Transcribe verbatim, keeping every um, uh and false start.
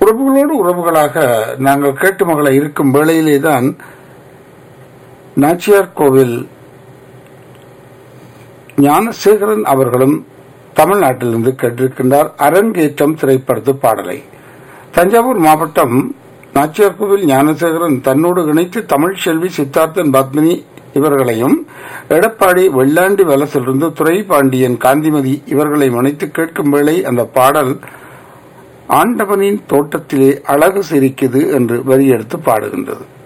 உறவுகளோடு உறவுகளாக நாங்கள் கேட்டு மகள இருக்கும் வேளையிலேதான் நாச்சியார் கோவில் ஞானசேகரன் அவர்களும் தமிழ்நாட்டிலிருந்து கேட்டிருக்கின்றார் அரங்கேற்றம் திரைப்படத்து பாடலை. தஞ்சாவூர் மாவட்டம் நாச்சியார் கோவில் ஞானசேகரன் தன்னோடு இணைத்து தமிழ் செல்வி சித்தார்த்தன் பத்மினி இவர்களையும் எடப்பாடி வெள்ளாண்டி வலசிலிருந்து துறை பாண்டியன் காந்திமதி இவர்களை இணைத்து கேட்கும் வேளை அந்த பாடல் ஆண்டவனின் தோட்டத்திலே அழகு சிரிக்குது என்று வரியெடுத்து பாடுகின்றது.